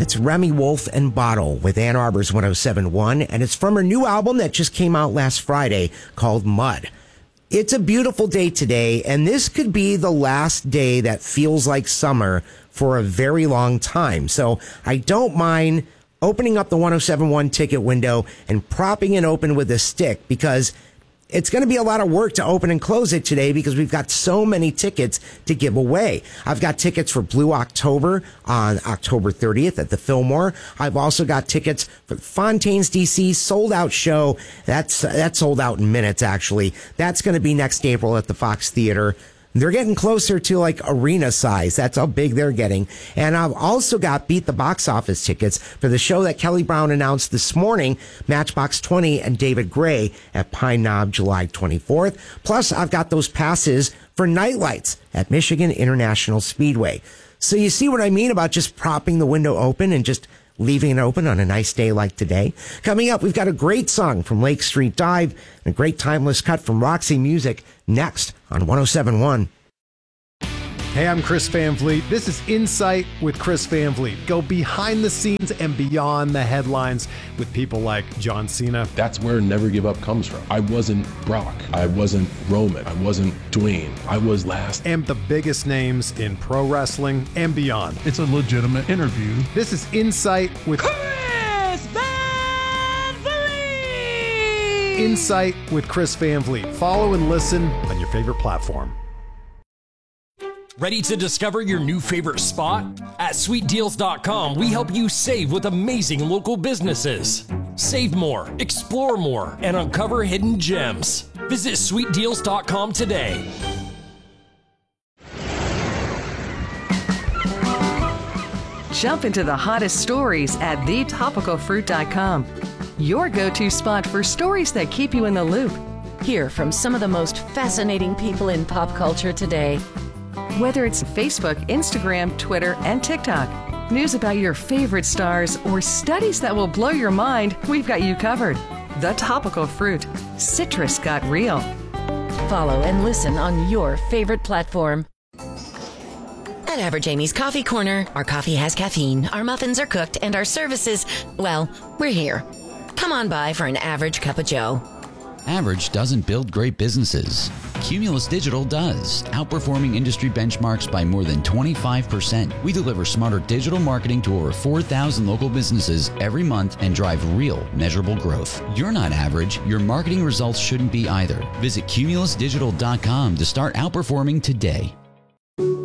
It's Remy Wolf and Bottle with Ann Arbor's 107.1, and it's from her new album that just came out last Friday called Mud. It's a beautiful day today, and this could be the last day that feels like summer for a very long time. So I don't mind opening up the 107.1 ticket window and propping it open with a stick, because it's going to be a lot of work to open and close it today because we've got so many tickets to give away. I've got tickets for Blue October on October 30th at the Fillmore. I've also got tickets for Fontaines DC sold out show. That's sold out in minutes, actually. That's going to be next April at the Fox Theater. They're getting closer to like arena size. That's how big they're getting. And I've also got Beat the Box Office tickets for the show that Kelly Brown announced this morning, Matchbox 20 and David Gray at Pine Knob, July 24th. Plus, I've got those passes for Night Lights at Michigan International Speedway. So you see what I mean about just propping the window open and just leaving it open on a nice day like today. Coming up, we've got a great song from Lake Street Dive and a great timeless cut from Roxy Music next on 107.1. Hey, I'm Chris Van Vliet. This is Insight with Chris Van Vliet. Go behind the scenes and beyond the headlines with people like John Cena. That's where Never Give Up comes from. I wasn't Brock. I wasn't Roman. I wasn't Dwayne. I was last. And the biggest names in pro wrestling and beyond. It's a legitimate interview. This is Insight with Chris Van Vliet. Insight with Chris Van Vliet. Follow and listen on your favorite platform. Ready to discover your new favorite spot? At sweetdeals.com, we help you save with amazing local businesses. Save more, explore more, and uncover hidden gems. Visit sweetdeals.com today. Jump into the hottest stories at thetopicalfruit.com. Your go-to spot for stories that keep you in the loop. Hear from some of the most fascinating people in pop culture today. Whether it's Facebook, Instagram, Twitter, and TikTok, news about your favorite stars, or studies that will blow your mind, we've got you covered. The Topical Fruit. Citrus got real. Follow and listen on your favorite platform. At Average Amy's Coffee Corner, our coffee has caffeine, our muffins are cooked, and our services, well, we're here. Come on by for an average cup of joe. Average doesn't build great businesses. Cumulus Digital does, outperforming industry benchmarks by more than 25%. We deliver smarter digital marketing to over 4,000 local businesses every month and drive real, measurable growth. You're not average. Your marketing results shouldn't be either. Visit cumulusdigital.com to start outperforming today.